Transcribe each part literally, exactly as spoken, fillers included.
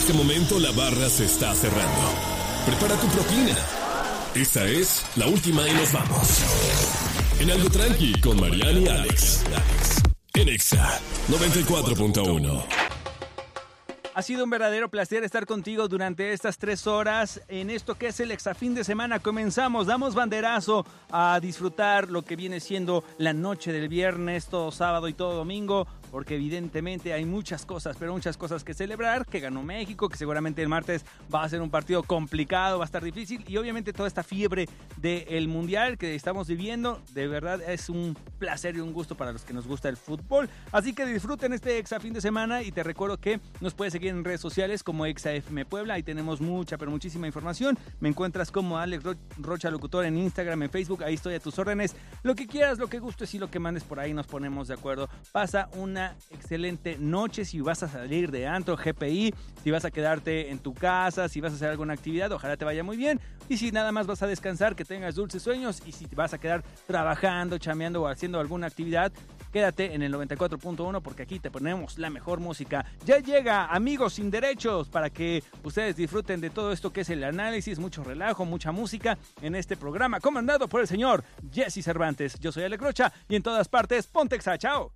este momento la barra se está cerrando. Prepara tu propina. Esta es la última y nos vamos. En Algo Tranqui con Mariana y Alex. En Exa noventa y cuatro punto uno. Ha sido un verdadero placer estar contigo durante estas tres horas en esto que es el Exa Fin de Semana. Comenzamos, damos banderazo a disfrutar lo que viene siendo la noche del viernes, todo sábado y todo domingo, porque evidentemente hay muchas cosas, pero muchas cosas que celebrar, que ganó México, que seguramente el martes va a ser un partido complicado, va a estar difícil, y obviamente toda esta fiebre del Mundial que estamos viviendo, de verdad es un placer y un gusto para los que nos gusta el fútbol. Así que disfruten este Exa Fin de Semana y te recuerdo que nos puedes seguir en redes sociales como Exa F M Puebla. Ahí tenemos mucha, pero muchísima información. Me encuentras como Alex Ro- Rocha Locutor en Instagram, en Facebook. Ahí estoy a tus órdenes. Lo que quieras, lo que gustes y lo que mandes por ahí nos ponemos de acuerdo. Pasa una excelente noche. Si vas a salir de antro, G P I, si vas a quedarte en tu casa, si vas a hacer alguna actividad, ojalá te vaya muy bien. Y si nada más vas a descansar, que tengas dulces sueños. Y si te vas a quedar trabajando, chameando o haciendo alguna actividad, quédate en el noventa y cuatro punto uno porque aquí te ponemos la mejor música. Ya llega Amigos Sin Derechos para que ustedes disfruten de todo esto que es el análisis, mucho relajo, mucha música en este programa comandado por el señor Jesse Cervantes. Yo soy Alex Rocha y en todas partes, ponte Exa. ¡Chao!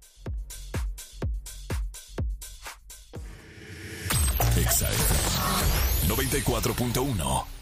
Exa noventa y cuatro punto uno.